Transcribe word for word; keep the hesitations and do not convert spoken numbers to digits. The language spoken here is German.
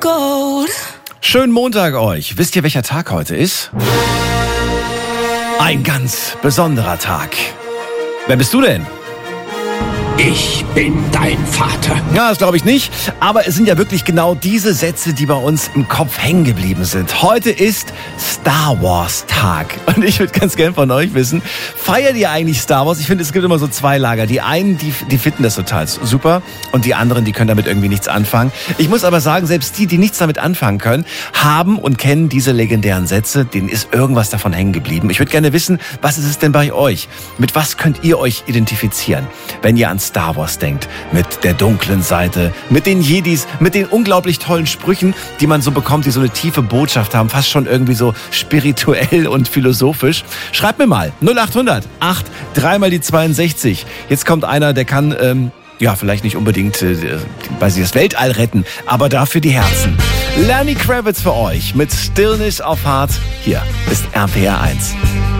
gold. Schönen Montag euch. Wisst ihr, welcher Tag heute ist? Ein ganz besonderer Tag. Wer bist du denn? Ich bin dein Vater. Ja, das glaube ich nicht. Aber es sind ja wirklich genau diese Sätze, die bei uns im Kopf hängen geblieben sind. Heute ist Star Wars Tag. Und ich würde ganz gern von euch wissen, feiert ihr eigentlich Star Wars? Ich finde, es gibt immer so zwei Lager. Die einen, die, die finden das total super. Und die anderen, die können damit irgendwie nichts anfangen. Ich muss aber sagen, selbst die, die nichts damit anfangen können, haben und kennen diese legendären Sätze. Denen ist irgendwas davon hängen geblieben. Ich würde gerne wissen, was ist es denn bei euch? Mit was könnt ihr euch identifizieren, wenn ihr an Star Wars denkt? Mit der dunklen Seite, mit den Jedis, mit den unglaublich tollen Sprüchen, die man so bekommt, die so eine tiefe Botschaft haben, fast schon irgendwie so spirituell und philosophisch. Schreibt mir mal null acht hundert acht dreimal die zweiundsechzig. Jetzt kommt einer, der kann, ähm, ja, vielleicht nicht unbedingt, äh, weiß ich, das Weltall retten, aber dafür die Herzen. Lenny Kravitz für euch mit Stillness of Heart. Hier ist R P R eins.